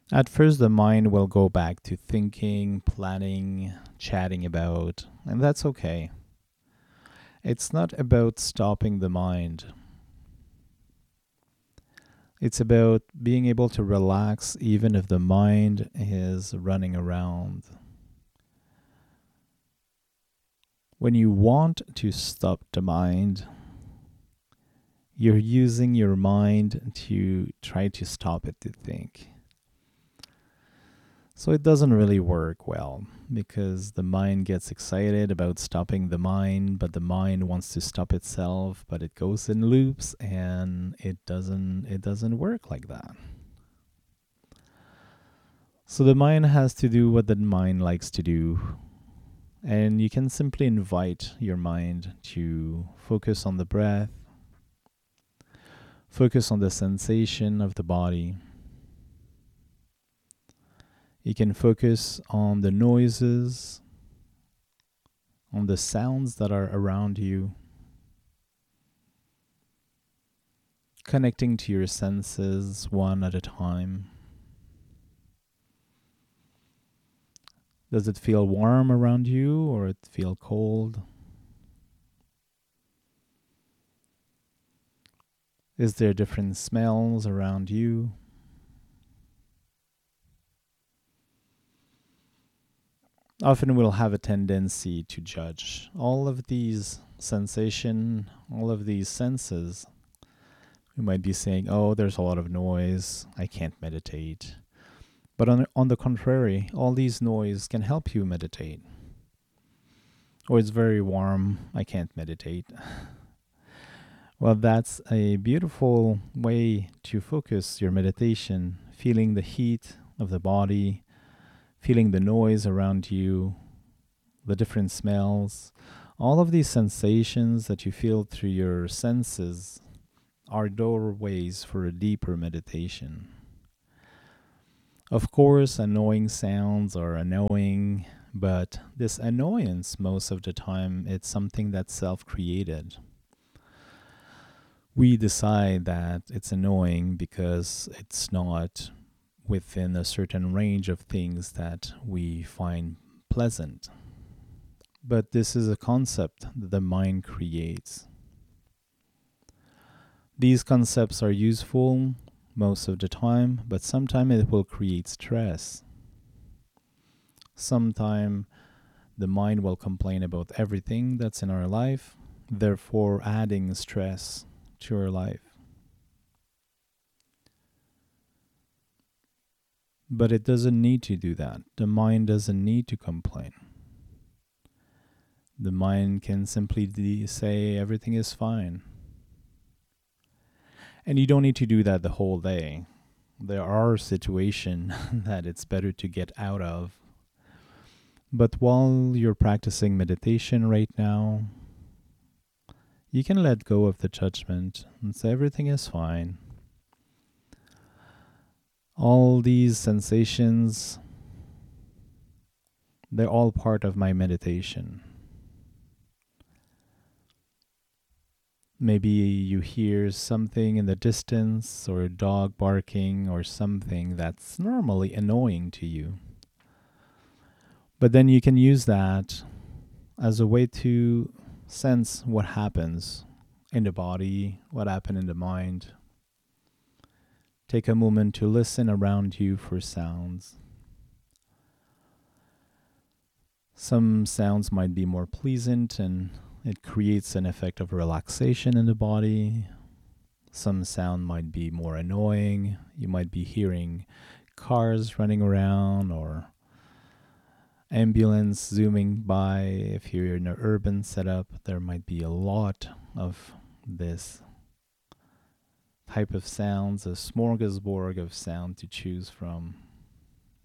At first, the mind will go back to thinking, planning, chatting about, and that's okay. It's not about stopping the mind, it's about being able to relax even if the mind is running around. When you want to stop the mind, you're using your mind to try to stop it to think. So it doesn't really work well because the mind gets excited about stopping the mind, but the mind wants to stop itself, but it goes in loops and it doesn't work like that. So the mind has to do what the mind likes to do, and you can simply invite your mind to focus on the breath, focus on the sensation of the body. You can focus on the noises, on the sounds that are around you, connecting to your senses one at a time. Does it feel warm around you or it feel cold? Is there different smells around you? Often we'll have a tendency to judge all of these sensation, all of these senses. We might be saying, "Oh, there's a lot of noise. I can't meditate." But on the contrary, all these noise can help you meditate. Or it's very warm. I can't meditate. Well, that's a beautiful way to focus your meditation, feeling the heat of the body, feeling the noise around you, the different smells. All of these sensations that you feel through your senses are doorways for a deeper meditation. Of course, annoying sounds are annoying, but this annoyance, most of the time, it's something that's self-created. We decide that it's annoying because it's not within a certain range of things that we find pleasant. But this is a concept that the mind creates. These concepts are useful most of the time, but sometimes it will create stress. Sometimes the mind will complain about everything that's in our life, therefore adding stress to our life. But it doesn't need to do that. The mind doesn't need to complain. The mind can simply say everything is fine. And you don't need to do that the whole day. There are situations that it's better to get out of. But while you're practicing meditation right now, you can let go of the judgment and say everything is fine. All these sensations, they're all part of my meditation. Maybe you hear something in the distance or a dog barking or something that's normally annoying to you. But then you can use that as a way to sense what happens in the body, what happened in the mind. Take a moment to listen around you for sounds. Some sounds might be more pleasant and it creates an effect of relaxation in the body. Some sound might be more annoying. You might be hearing cars running around or ambulance zooming by. If you're in an urban setup, there might be a lot of this type of sounds, a smorgasbord of sound to choose from.